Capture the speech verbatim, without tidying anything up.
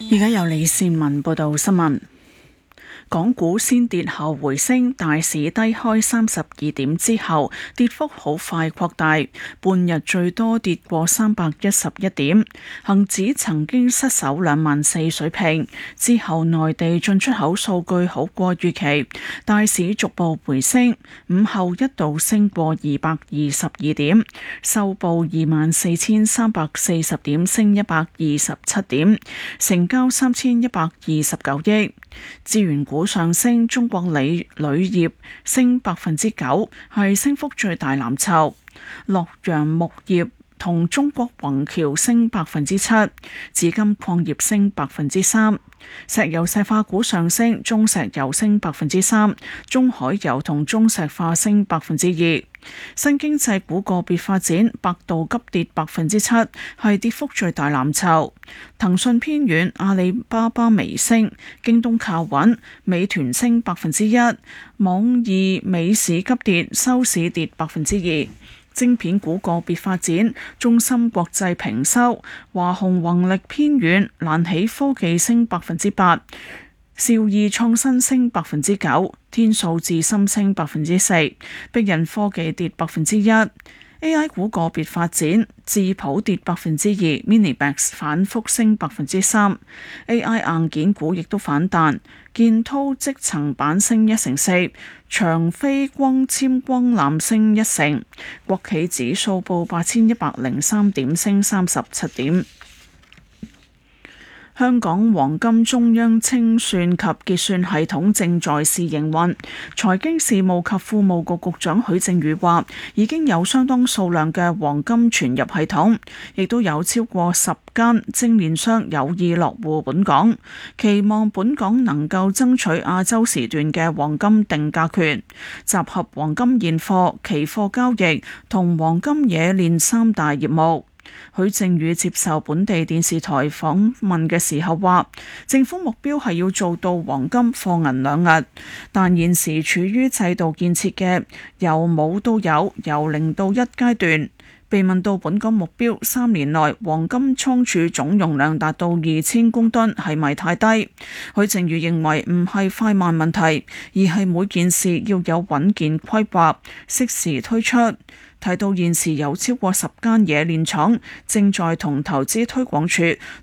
而家由李善文報道新聞。港股先跌後回升，大市低開三十二點之後，跌幅好快擴大，半日最多跌過三百一十一點。恒指曾經失守兩萬四水平，之後內地進出口數據好過預期，大市逐步回升，午後一度升過二百二十二點，收報二萬四千三百四十點，升一百二十七點，成交三千一百二十九億。資源股上升，中國鋰鋁業升百分之九，係升幅最大藍籌。洛陽木業同中國宏橋升百分之七，紫金礦業升百分之三。石油石化股上升，中石油升百分之三，中海油同中石化升百分之二。新經濟股個別發展，百度急跌百分之七，係跌幅最大藍籌。騰訊偏軟，阿里巴巴微升，京東靠穩，美團升百分之一，網易美市急跌，收市跌百分之二。晶片股個別發展，中芯國際平收，華虹宏力偏軟，瀾起科技升百分之八，兆易創新升百分之九，天數智深升百分之四，碧人科技跌百分之一。A I 股個別發展，智譜跌百分之二 ，Minimax 反覆升百分之三。A I 硬件股亦都反彈，建滔積層板升一成四，長飛光纖光纜升一成。國企指數報八千一百零三點，升三十七點。香港黃金中央清算及結算系統正在試營運。財經事務及庫務局局長許正宇話，已經有相當數量嘅黃金存入系統，亦都有超過十間精煉商有意落戶本港，期望本港能夠爭取亞洲時段嘅黃金定價權，集合黃金現貨、期貨交易同黃金冶煉三大業務。許正宇接受本地電視台訪問嘅時候話，政府目標係要做到黃金貨銀兩訖，但現時處於制度建設嘅由冇到有、由零到一階段。被問到本港目標三年內黃金倉儲總容量達到二千公噸係咪太低，許正宇認為唔係快慢問題，而係每件事要有穩健規劃，適時推出。提到現時有超過十間冶煉廠正在同投資推廣署